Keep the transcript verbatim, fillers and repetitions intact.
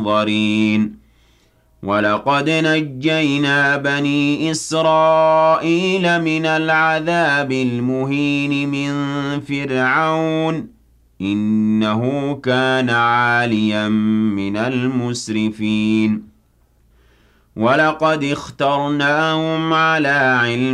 منظرين ولقد نجينا بني إسرائيل من العذاب المهين من فرعون إنه كان عاليا من المسرفين ولقد اخترناهم على علم